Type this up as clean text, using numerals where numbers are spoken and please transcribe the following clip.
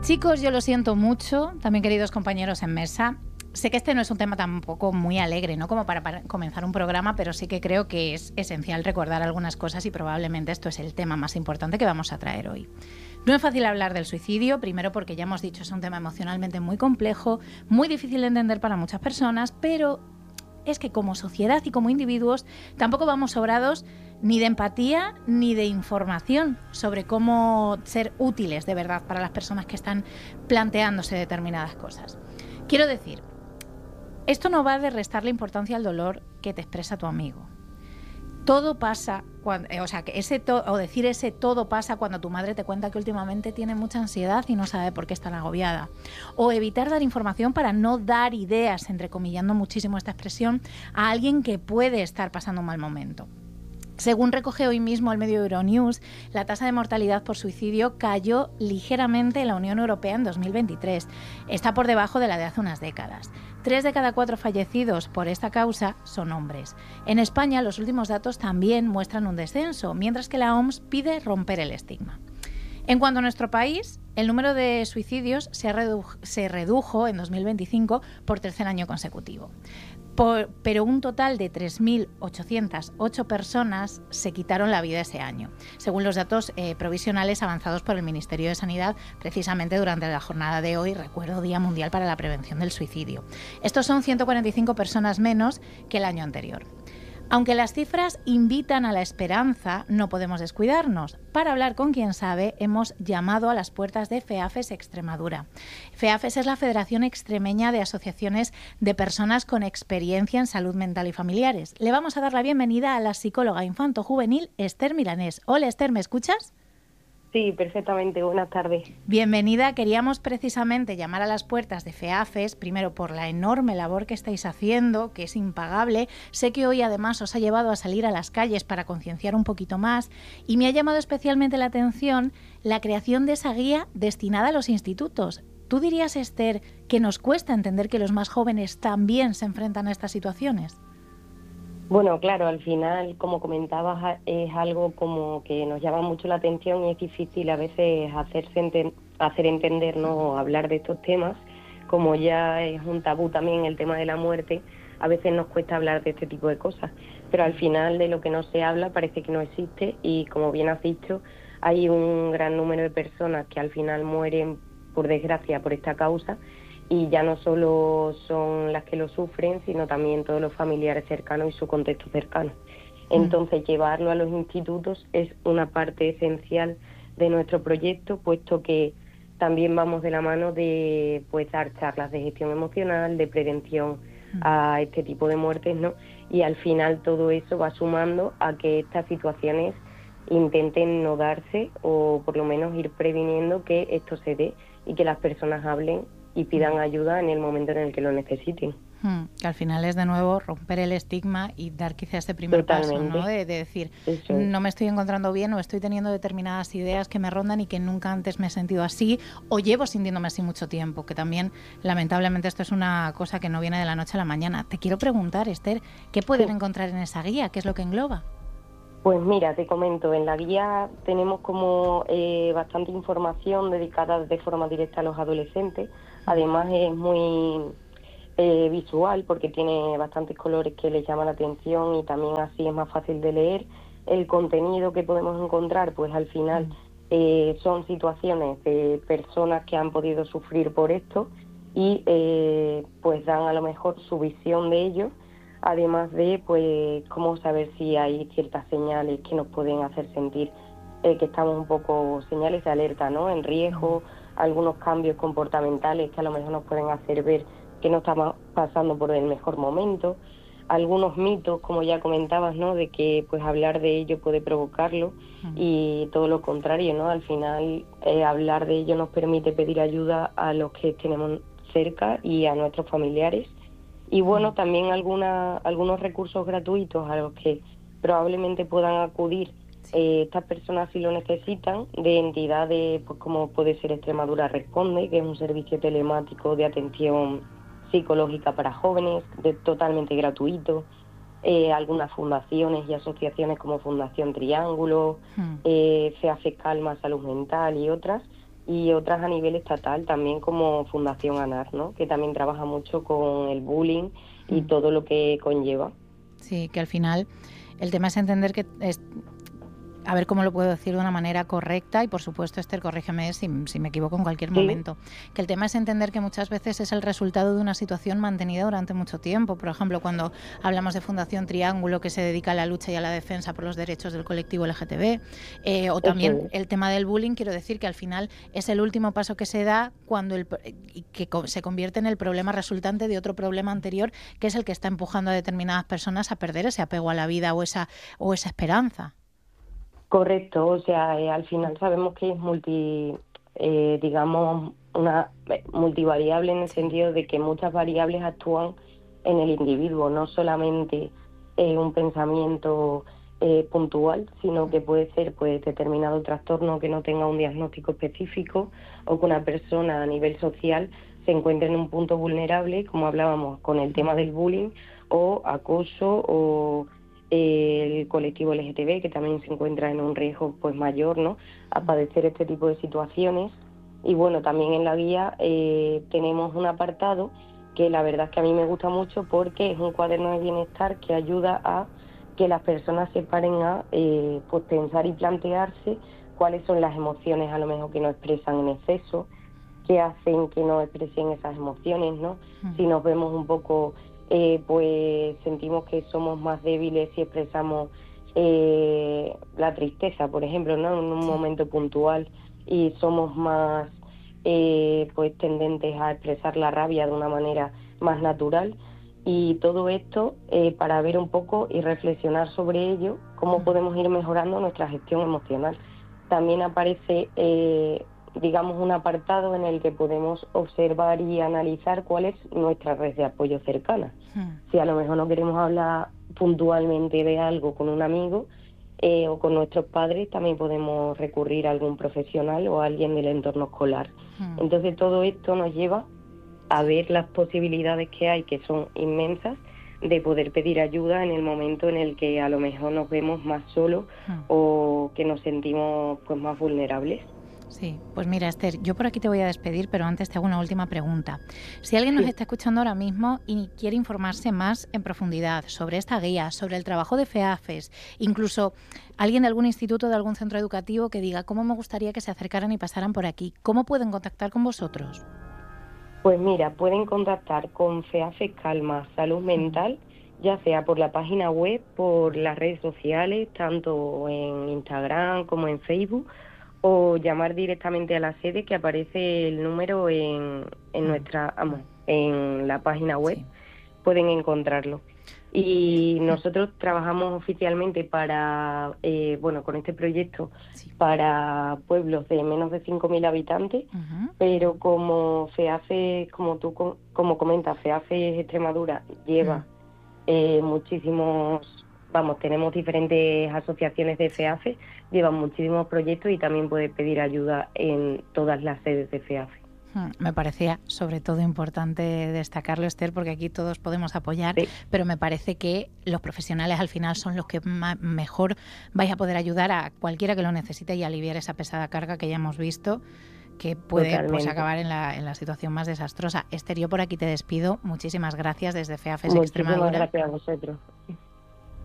Chicos, yo lo siento mucho, también queridos compañeros en mesa. Sé que este no es un tema tampoco muy alegre, ¿no? Como para comenzar un programa, pero sí que creo que es esencial recordar algunas cosas y probablemente esto es el tema más importante que vamos a traer hoy. No es fácil hablar del suicidio, primero porque ya hemos dicho, es un tema emocionalmente muy complejo, muy difícil de entender para muchas personas, pero es que como sociedad y como individuos tampoco vamos sobrados ni de empatía ni de información sobre cómo ser útiles de verdad para las personas que están planteándose determinadas cosas. Quiero decir, esto no va de restarle importancia al dolor que te expresa tu amigo. Todo pasa cuando, decir ese todo pasa cuando tu madre te cuenta que últimamente tiene mucha ansiedad y no sabe por qué es tan agobiada. O evitar dar información para no dar ideas, entrecomillando muchísimo esta expresión, a alguien que puede estar pasando un mal momento. Según recoge hoy mismo el medio Euronews, la tasa de mortalidad por suicidio cayó ligeramente en la Unión Europea en 2023. Está por debajo de la de hace unas décadas. 3 de cada 4 fallecidos por esta causa son hombres. En España, los últimos datos también muestran un descenso, mientras que la OMS pide romper el estigma. En cuanto a nuestro país, el número de suicidios se redujo en 2025 por tercer año consecutivo. Pero un total de 3.808 personas se quitaron la vida ese año, según los datos provisionales avanzados por el Ministerio de Sanidad, precisamente durante la jornada de hoy, recuerdo Día Mundial para la Prevención del Suicidio. Estos son 145 personas menos que el año anterior. Aunque las cifras invitan a la esperanza, no podemos descuidarnos. Para hablar con quien sabe, hemos llamado a las puertas de FEAFES Extremadura. FEAFES es la Federación Extremeña de Asociaciones de Personas con Experiencia en Salud Mental y Familiares. Le vamos a dar la bienvenida a la psicóloga infanto-juvenil Esther Milanés. Hola Esther, ¿me escuchas? Sí, perfectamente. Buenas tardes. Bienvenida. Queríamos precisamente llamar a las puertas de FEAFES, primero por la enorme labor que estáis haciendo, que es impagable. Sé que hoy además os ha llevado a salir a las calles para concienciar un poquito más y me ha llamado especialmente la atención la creación de esa guía destinada a los institutos. ¿Tú dirías, Esther, que nos cuesta entender que los más jóvenes también se enfrentan a estas situaciones? Bueno, claro, al final, como comentabas, es algo como que nos llama mucho la atención y es difícil a veces hacer entender, ¿no?, hablar de estos temas. Como ya es un tabú también el tema de la muerte, a veces nos cuesta hablar de este tipo de cosas. Pero al final de lo que no se habla parece que no existe y, como bien has dicho, hay un gran número de personas que al final mueren, por desgracia, por esta causa. Y ya no solo son las que lo sufren, sino también todos los familiares cercanos y su contexto cercano. Entonces, llevarlo a los institutos es una parte esencial de nuestro proyecto, puesto que también vamos de la mano de dar charlas de gestión emocional, de prevención a este tipo de muertes, ¿no? Y al final todo eso va sumando a que estas situaciones intenten no darse, o por lo menos ir previniendo que esto se dé y que las personas hablen y pidan ayuda en el momento en el que lo necesiten. Que al final es de nuevo romper el estigma y dar quizá este primer paso, ¿no? De decir, no me estoy encontrando bien o estoy teniendo determinadas ideas que me rondan y que nunca antes me he sentido así o llevo sintiéndome así mucho tiempo, que también lamentablemente esto es una cosa que no viene de la noche a la mañana. Te quiero preguntar, Esther, ¿qué pueden encontrar en esa guía? ¿Qué es lo que engloba? Pues mira, te comento, en la guía tenemos como bastante información dedicada de forma directa a los adolescentes. Además es muy visual porque tiene bastantes colores que les llaman la atención y también así es más fácil de leer. El contenido que podemos encontrar, pues al final son situaciones de personas que han podido sufrir por esto y pues dan a lo mejor su visión de ello. Además de, pues, cómo saber si hay ciertas señales que nos pueden hacer sentir que estamos un poco, señales de alerta, ¿no?, en riesgo, algunos cambios comportamentales que a lo mejor nos pueden hacer ver que no estamos pasando por el mejor momento, algunos mitos, como ya comentabas, ¿no?, de que pues hablar de ello puede provocarlo y todo lo contrario, ¿no? Al final hablar de ello nos permite pedir ayuda a los que tenemos cerca y a nuestros familiares. Y bueno, también algunos recursos gratuitos a los que probablemente puedan acudir estas personas si lo necesitan, de entidades pues como puede ser Extremadura Responde, que es un servicio telemático de atención psicológica para jóvenes, totalmente gratuito. Algunas fundaciones y asociaciones como Fundación Triángulo, FEAFES Calma Salud Mental y otras, y otras a nivel estatal, también como Fundación ANAR, ¿no? Que también trabaja mucho con el bullying y todo lo que conlleva. Sí, que al final el tema es entender que a ver cómo lo puedo decir de una manera correcta y, por supuesto, Esther, corrígeme si me equivoco en cualquier momento. Que el tema es entender que muchas veces es el resultado de una situación mantenida durante mucho tiempo. Por ejemplo, cuando hablamos de Fundación Triángulo, que se dedica a la lucha y a la defensa por los derechos del colectivo LGTB, o también el tema del bullying, quiero decir que al final es el último paso que se da cuando que se convierte en el problema resultante de otro problema anterior, que es el que está empujando a determinadas personas a perder ese apego a la vida o esa esperanza. Correcto, o sea, al final sabemos que es digamos, una multivariable en el sentido de que muchas variables actúan en el individuo, no solamente un pensamiento puntual, sino que puede ser pues determinado trastorno que no tenga un diagnóstico específico o que una persona a nivel social se encuentre en un punto vulnerable, como hablábamos con el tema del bullying o acoso o el colectivo LGTB, que también se encuentra en un riesgo pues mayor, ¿no?, a padecer este tipo de situaciones. Y bueno, también en la guía tenemos un apartado que la verdad es que a mí me gusta mucho porque es un cuaderno de bienestar que ayuda a que las personas se paren a pues pensar y plantearse cuáles son las emociones a lo mejor que no expresan en exceso, qué hacen que no expresen esas emociones, ¿no? Si nos vemos un poco pues sentimos que somos más débiles si expresamos la tristeza, por ejemplo, ¿no?, en un momento puntual, y somos más pues tendentes a expresar la rabia de una manera más natural. Y todo esto para ver un poco y reflexionar sobre ello, cómo podemos ir mejorando nuestra gestión emocional. También aparece digamos, un apartado en el que podemos observar y analizar cuál es nuestra red de apoyo cercana. Si a lo mejor no queremos hablar puntualmente de algo con un amigo o con nuestros padres, también podemos recurrir a algún profesional o a alguien del entorno escolar. Entonces todo esto nos lleva a ver las posibilidades que hay, que son inmensas, de poder pedir ayuda en el momento en el que a lo mejor nos vemos más solos o que nos sentimos pues más vulnerables. Sí, pues mira, Esther, yo por aquí te voy a despedir, pero antes te hago una última pregunta. Si alguien nos está escuchando ahora mismo y quiere informarse más en profundidad sobre esta guía, sobre el trabajo de FEAFES, incluso alguien de algún instituto, de algún centro educativo que diga cómo me gustaría que se acercaran y pasaran por aquí, ¿cómo pueden contactar con vosotros? Pues mira, pueden contactar con FEAFES Calma Salud Mental, ya sea por la página web, por las redes sociales, tanto en Instagram como en Facebook, o llamar directamente a la sede, que aparece el número en la página web, pueden encontrarlo. Y nosotros trabajamos oficialmente para, con este proyecto, para pueblos de menos de 5.000 habitantes, pero como FEAFES, como tú como comentas, FEAFES Extremadura lleva muchísimos, tenemos diferentes asociaciones de FEAFES, llevan muchísimos proyectos y también puede pedir ayuda en todas las sedes de FEAFES. Me parecía sobre todo importante destacarlo, Esther, porque aquí todos podemos apoyar, pero me parece que los profesionales al final son los que mejor vais a poder ayudar a cualquiera que lo necesite y aliviar esa pesada carga que ya hemos visto, que puede acabar en la situación más desastrosa. Esther, yo por aquí te despido. Muchísimas gracias desde FEAFES Extremadura. Muchísimas gracias a vosotros.